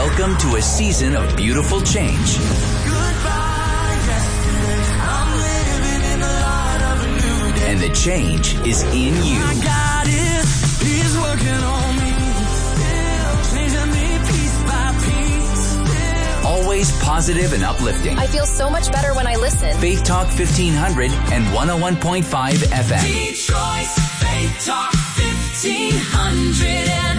Welcome to a season of beautiful change. And the change is in you. My God He's working on me. Changing me piece by piece. Always positive and uplifting. I feel so much better when I listen. Faith Talk 1500 and 101.5 FM. Detroit's Faith Talk 1500 and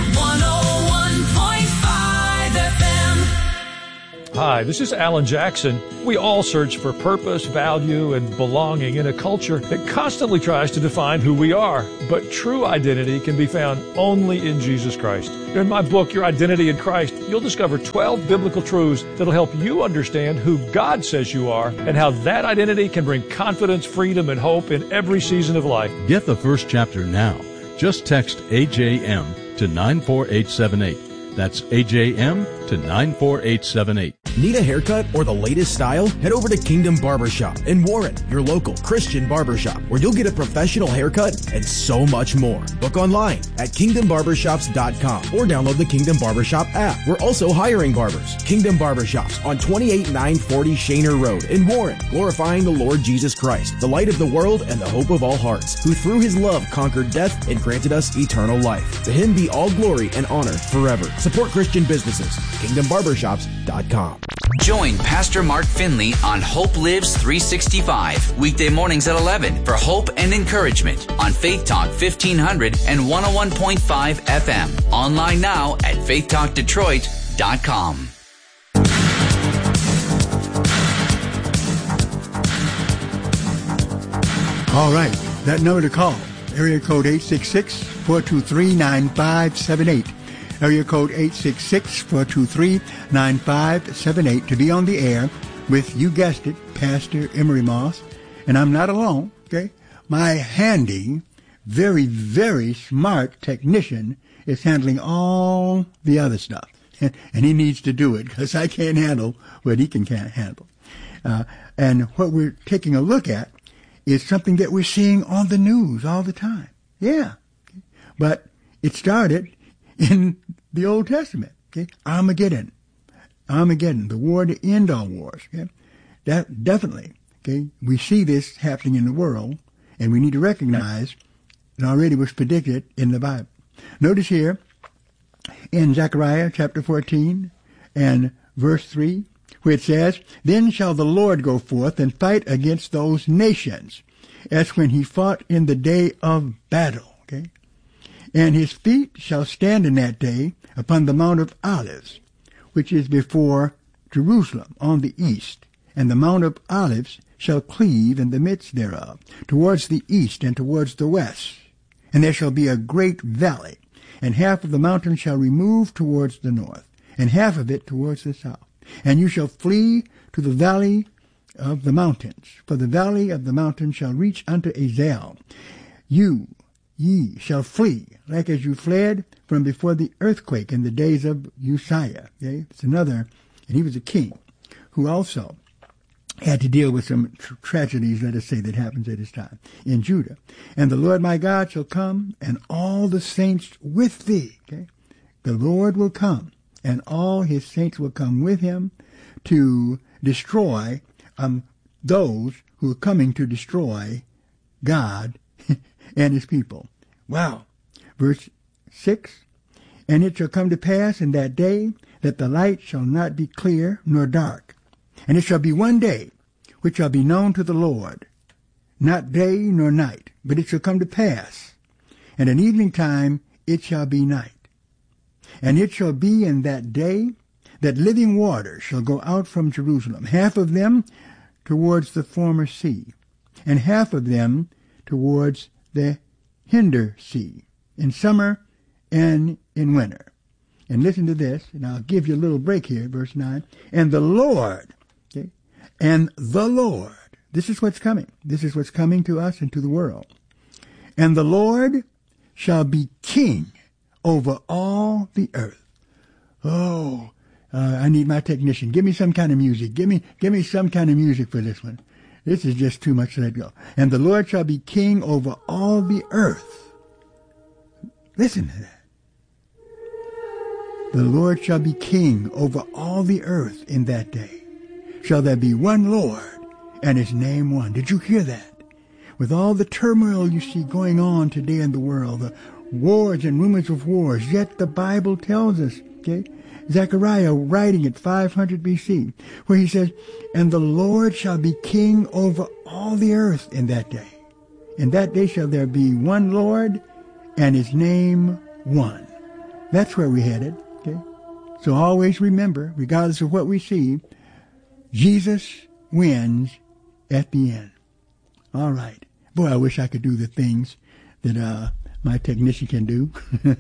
101.5 FM. Hi, this is Alan Jackson. We all search for purpose, value, and belonging in a culture that constantly tries to define who we are. But true identity can be found only in Jesus Christ. In my book, Your Identity in Christ, you'll discover 12 biblical truths that'll help you understand who God says you are and how that identity can bring confidence, freedom, and hope in every season of life. Get the first chapter now. Just text AJM to 94878. That's AJM to 94878. Need a haircut or the latest style? Head over to Kingdom Barbershop in Warren, your local Christian barbershop, where you'll get a professional haircut and so much more. Book online at kingdombarbershops.com or download the Kingdom Barbershop app. We're also hiring barbers. Kingdom Barbershops on 28940 Shaner Road in Warren, glorifying the Lord Jesus Christ, the light of the world and the hope of all hearts, who through his love conquered death and granted us eternal life. To him be all glory and honor forever. Support Christian businesses. KingdomBarbershops.com. Join Pastor Mark Finley on Hope Lives 365, weekday mornings at 11 for hope and encouragement on Faith Talk 1500 and 101.5 FM. Online now at faithtalkdetroit.com. All right, that number to call, area code 866-423-9578. Area code 866-423-9578 to be on the air with, you guessed it, Pastor Emery Moss. And I'm not alone, okay? My handy, very, very smart technician is handling all the other stuff. And he needs to do it because I can't handle what he can't handle. And what we're taking a look at is something that we're seeing on the news all the time. Yeah. But it started in the Old Testament, okay? Armageddon, the war to end all wars, okay? That definitely, okay? We see this happening in the world, and we need to recognize it already was predicted in the Bible. Notice here in Zechariah chapter 14 and verse 3, where it says, "Then shall the Lord go forth and fight against those nations, as when he fought in the day of battle." Okay? "And his feet shall stand in that day upon the Mount of Olives, which is before Jerusalem on the east. And the Mount of Olives shall cleave in the midst thereof, towards the east and towards the west. And there shall be a great valley, and half of the mountain shall remove towards the north, and half of it towards the south. And you shall flee to the valley of the mountains, for the valley of the mountains shall reach unto Azal. Ye shall flee, like as you fled from before the earthquake in the days of Uzziah." Okay? It's another, and he was a king who also had to deal with some tragedies, let us say, that happens at his time in Judah. "And the Lord my God shall come, and all the saints with thee." Okay? The Lord will come, and all his saints will come with him to destroy those who are coming to destroy God and his people. Wow. Verse 6, "And it shall come to pass in that day that the light shall not be clear nor dark. And it shall be one day which shall be known to the Lord, not day nor night, but it shall come to pass. And in evening time it shall be night. And it shall be in that day that living water shall go out from Jerusalem, half of them towards the former sea, and half of them towards the hinder sea, in summer and in winter." And listen to this, and I'll give you a little break here, verse 9. "And the Lord," okay, "and the Lord," this is what's coming. This is what's coming to us and to the world. "And the Lord shall be king over all the earth." Oh, I need my technician. Give me some kind of music. Give me some kind of music for this one. This is just too much to let go. "And the Lord shall be king over all the earth." Listen to that. The Lord shall be king over all the earth in that day. Shall there be one Lord, and his name one. Did you hear that? With all the turmoil you see going on today in the world, the wars and rumors of wars, yet the Bible tells us, okay, Zechariah writing at 500 BC, where he says, and the Lord shall be king over all the earth in that day. In that day shall there be one Lord, and his name one. That's where we're headed, okay? So always remember, regardless of what we see, Jesus wins at the end. All right. Boy, I wish I could do the things that my technician can do.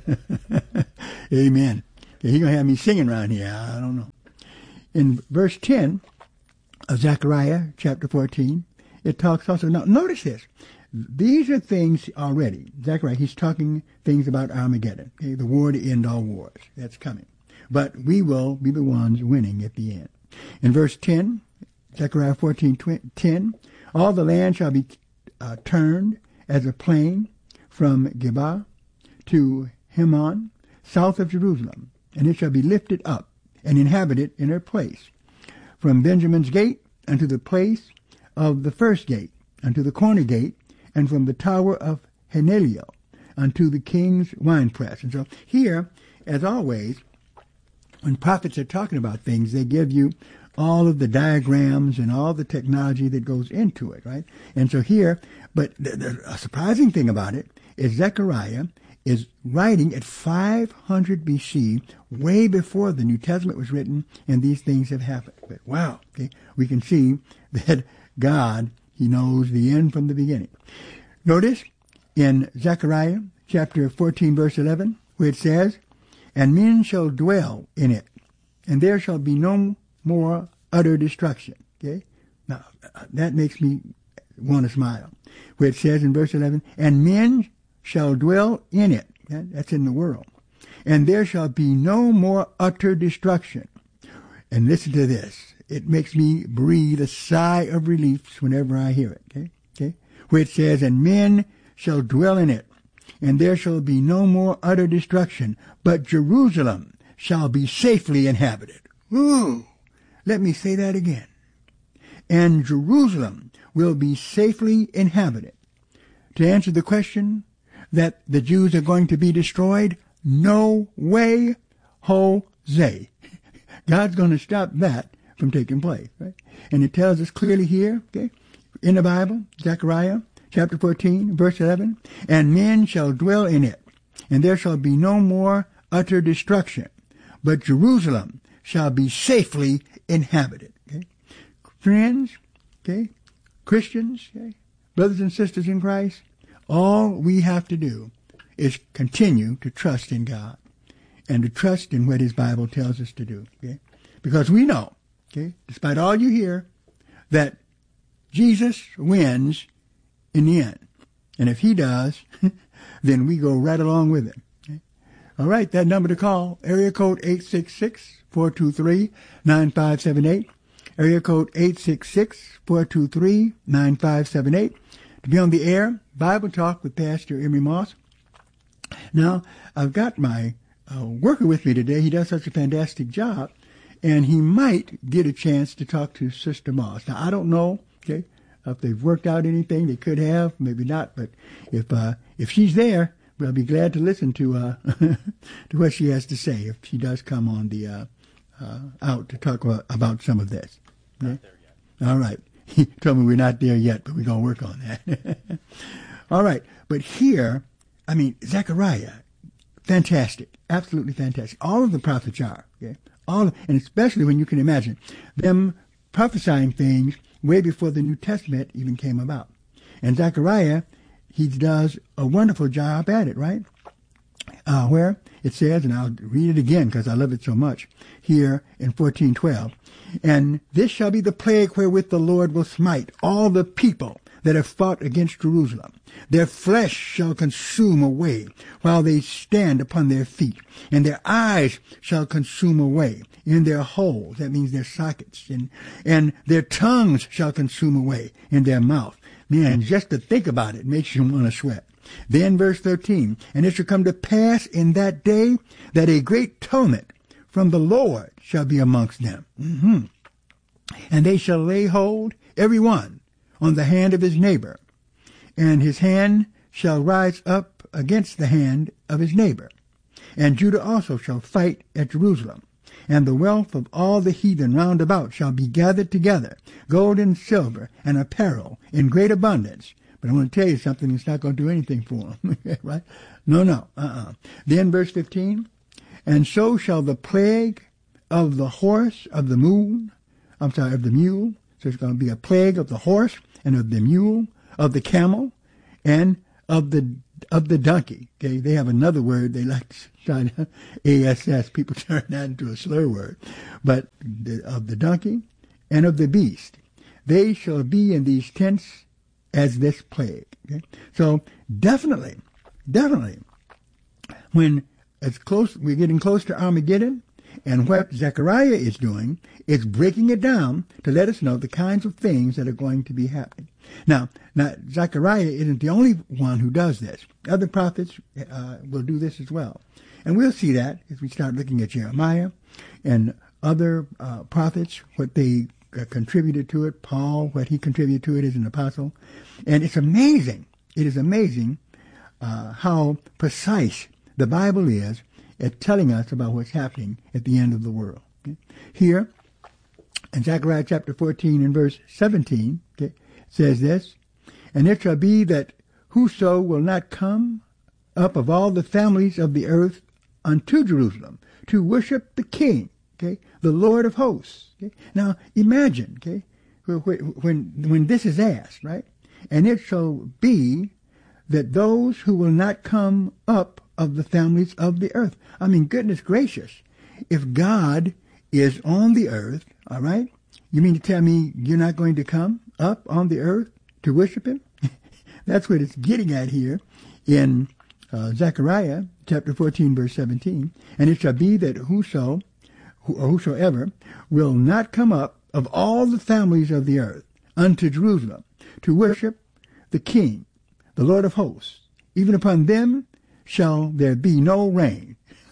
Amen. Okay, he's going to have me singing around here. I don't know. In verse 10 of Zechariah chapter 14, it talks also, now notice this. These are things already. Zechariah, he's talking things about Armageddon, okay, the war to end all wars. That's coming. But we will be the ones winning at the end. In verse 10, Zechariah 14:10, all the land shall be turned as a plain from Geba to Hemon, south of Jerusalem, and it shall be lifted up and inhabited in her place, from Benjamin's gate unto the place of the first gate, unto the corner gate, and from the tower of Hanelio unto the king's winepress. And so here, as always, when prophets are talking about things, they give you all of the diagrams and all the technology that goes into it, right? And so here, but the surprising thing about it is Zechariah is writing at 500 BC, way before the New Testament was written, and these things have happened. But wow, okay, we can see that God, he knows the end from the beginning. Notice in Zechariah chapter 14, verse 11, where it says, and men shall dwell in it, and there shall be no more utter destruction. Okay? Now, that makes me want to smile. Where it says in verse 11, and men shall dwell in it. That's in the world. And there shall be no more utter destruction. And listen to this. It makes me breathe a sigh of relief whenever I hear it. Okay? Where it says, and men shall dwell in it, and there shall be no more utter destruction, but Jerusalem shall be safely inhabited. Ooh, let me say that again. And Jerusalem will be safely inhabited. To answer the question that the Jews are going to be destroyed, no way, Jose. God's going to stop that from taking place, right? And it tells us clearly here, okay, in the Bible, Zechariah chapter 14, verse 11, and men shall dwell in it, and there shall be no more utter destruction, but Jerusalem shall be safely inhabited. Okay? Friends, okay, Christians, okay, brothers and sisters in Christ, all we have to do is continue to trust in God and to trust in what his Bible tells us to do. Okay? Because we know, okay, despite all you hear, that Jesus wins in the end. And if he does, then we go right along with him. Okay? All right, that number to call, area code 866-423-9578. Area code 866-423-9578. To be on the air, Bible Talk with Pastor Emery Moss. Now, I've got my worker with me today. He does such a fantastic job, and he might get a chance to talk to Sister Moss. Now, I don't know, okay, if they've worked out anything. They could have, maybe not, but if she's there, we'll be glad to listen to to what she has to say if she does come on the out to talk about some of this. Not there yet. All right. He told me we're not there yet, but we're going to work on that. All right. But here, I mean, Zechariah, fantastic. Absolutely fantastic. All of the prophets are, okay? And especially when you can imagine them prophesying things way before the New Testament even came about. And Zechariah, he does a wonderful job at it, right? Where it says, and I'll read it again because I love it so much, here in 14:12, and this shall be the plague wherewith the Lord will smite all the people that have fought against Jerusalem. Their flesh shall consume away while they stand upon their feet, and their eyes shall consume away in their holes, that means their sockets, and their tongues shall consume away in their mouth. Man, just to think about it makes you want to sweat. Then verse 13, and it shall come to pass in that day that a great tumult from the Lord shall be amongst them. And they shall lay hold, every one, on the hand of his neighbor, and his hand shall rise up against the hand of his neighbor. And Judah also shall fight at Jerusalem. And the wealth of all the heathen round about shall be gathered together, gold and silver and apparel in great abundance. But I want to tell you something, it's not going to do anything for them, right? No. Then verse 15, and so shall the plague of the horse, of the mule, of the mule. So it's going to be a plague of the horse and of the mule, of the camel, and of the donkey. Okay, they have another word they like to try to ASS. People turn that into a slur word. But of the donkey and of the beast, they shall be in these tents as this plague. Okay? So definitely, when it's close, we're getting close to Armageddon, and what Zechariah is doing is breaking it down to let us know the kinds of things that are going to be happening. Now Zechariah isn't the only one who does this. Other prophets will do this as well. And we'll see that as we start looking at Jeremiah and other prophets, what they contributed to it. Paul, what he contributed to it as an apostle. And it's amazing. It is amazing how precise the Bible is at telling us about what's happening at the end of the world. Okay? Here, in Zechariah chapter 14 and verse 17, okay, says this, and it shall be that whoso will not come up of all the families of the earth unto Jerusalem to worship the King, okay, the Lord of hosts. Okay? Now, imagine, okay, when this is asked, right? And it shall be that those who will not come up of the families of the earth. I mean, goodness gracious. If God is on the earth, all right, you mean to tell me you're not going to come up on the earth to worship him? That's what it's getting at here in Zechariah chapter 14, verse 17. And it shall be that whosoever will not come up of all the families of the earth unto Jerusalem to worship the King, the Lord of hosts, even upon them shall there be no rain.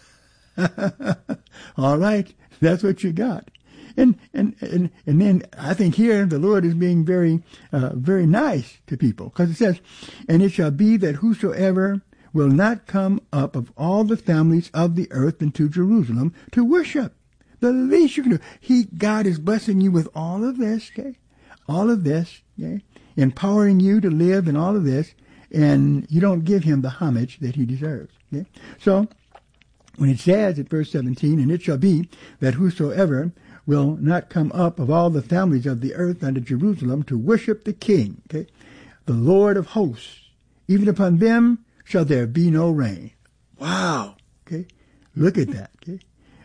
All right, that's what you got. And then I think here the Lord is being very nice to people, because it says, and it shall be that whosoever will not come up of all the families of the earth into Jerusalem to worship. The least you can do. God is blessing you with all of this, okay? All of this, okay? Empowering you to live in all of this, and you don't give him the homage that he deserves. Okay? So, when it says at verse 17, and it shall be that whosoever will not come up of all the families of the earth unto Jerusalem to worship the King, okay, the Lord of hosts, even upon them shall there be no rain. Wow. Okay, look at that. Okay,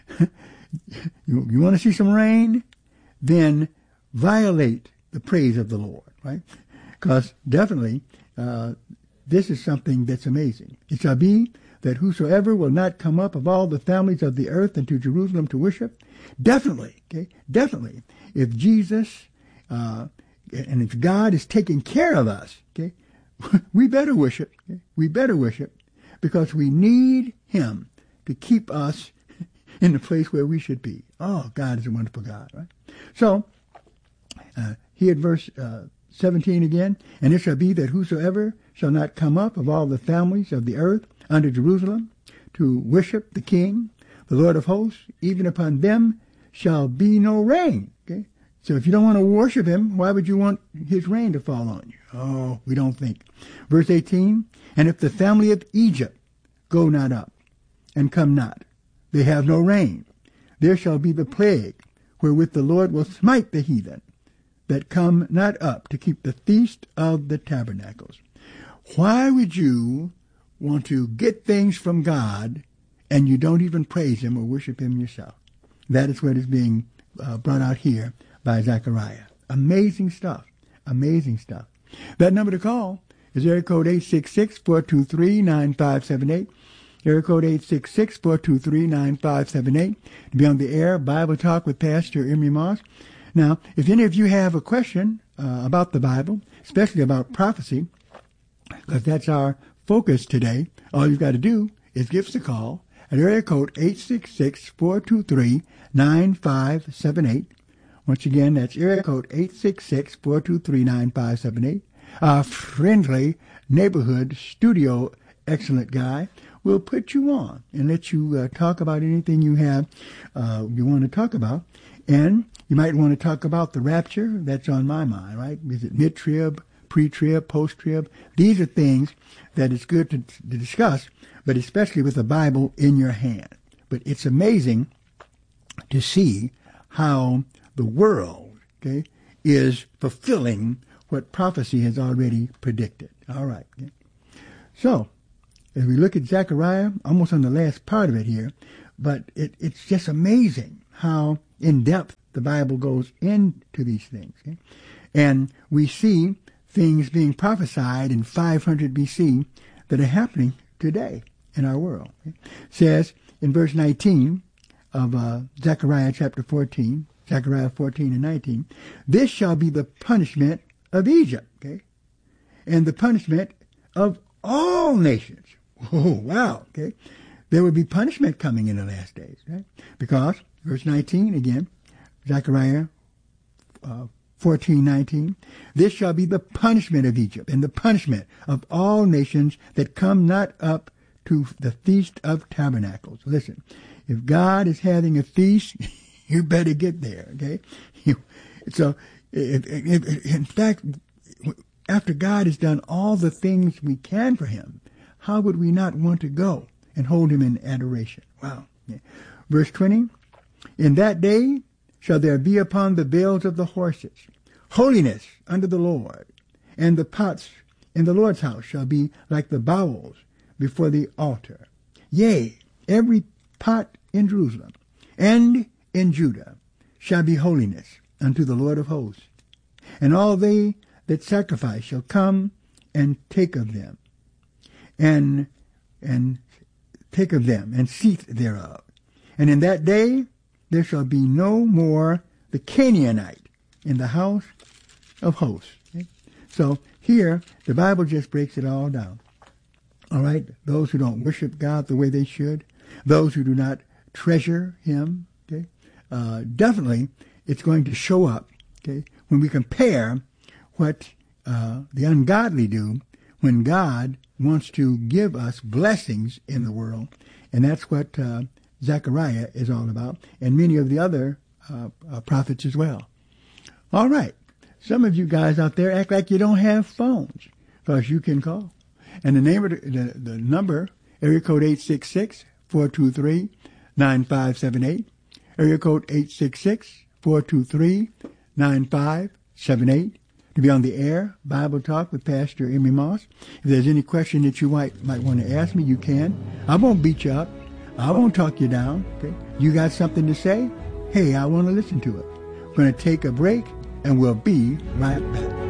you want to see some rain? Then violate the praise of the Lord, right? Because definitely, this is something that's amazing. It shall be that whosoever will not come up of all the families of the earth into Jerusalem to worship, definitely, if Jesus and if God is taking care of us, okay, we better worship. Okay? We better worship because we need him to keep us in the place where we should be. Oh, God is a wonderful God, right? So, here at verse 17 again, and it shall be that whosoever shall not come up of all the families of the earth unto Jerusalem to worship the King, the Lord of hosts, even upon them shall be no rain. Okay? So if you don't want to worship him, why would you want his rain to fall on you? Oh, we don't think. Verse 18, and if the family of Egypt go not up and come not, they have no rain. There shall be the plague wherewith the Lord will smite the heathen that come not up to keep the feast of the tabernacles. Why would you want to get things from God and you don't even praise him or worship him yourself? That is what is being brought out here by Zechariah. Amazing stuff. Amazing stuff. That number to call is area code 866-423-9578. Area code 866-423-9578. To be on the air, Bible Talk with Pastor Emery Moss. Now, if any of you have a question about the Bible, especially about prophecy, because that's our focus today, all you've got to do is give us a call at area code 866-423-9578. Once again, that's area code 866-423-9578. Our friendly neighborhood studio excellent guy will put you on and let you talk about anything you have you want to talk about. And you might want to talk about the rapture. That's on my mind, right? Is it mid-trib, pre-trib, post-trib? These are things that it's good to discuss, but especially with the Bible in your hand. But it's amazing to see how the world, okay, is fulfilling what prophecy has already predicted. All right. Okay. So, as we look at Zechariah, almost on the last part of it here, but it's just amazing how in-depth the Bible goes into these things. Okay? And we see things being prophesied in 500 BC that are happening today in our world. Okay? It says in verse 19 of Zechariah chapter 14, Zechariah 14 and 19, this shall be the punishment of Egypt, okay, and the punishment of all nations. Oh, wow, okay. There will be punishment coming in the last days, right? Because, verse 19 again, Zechariah 14:19, this shall be the punishment of Egypt and the punishment of all nations that come not up to the Feast of Tabernacles. Listen, if God is having a feast, you better get there, okay? So, in fact, after God has done all the things we can for him, how would we not want to go and hold him in adoration? Wow. Yeah. Verse 20, in that day shall there be upon the veils of the horses holiness unto the Lord, and the pots in the Lord's house shall be like the bowls before the altar. Yea, every pot in Jerusalem and in Judah shall be holiness unto the Lord of hosts. And all they that sacrifice shall come and take of them, and take of them, and seethe thereof. And in that day there shall be no more the Canaanite in the house of hosts. Okay? So here, the Bible just breaks it all down. All right? Those who don't worship God the way they should, those who do not treasure him, okay? Definitely it's going to show up, okay, when we compare what the ungodly do when God wants to give us blessings in the world. And that's what Zechariah is all about, and many of the other prophets as well. All right. Some of you guys out there act like you don't have phones, because you can call. And the name of the number, area code 866-423-9578, area code 866-423-9578, to be on the air, Bible Talk with Pastor Emery Moss. If there's any question that you might want to ask me, you can. I won't beat you up. I won't talk you down. Okay? You got something to say? Hey, I want to listen to it. We're going to take a break, and we'll be right back.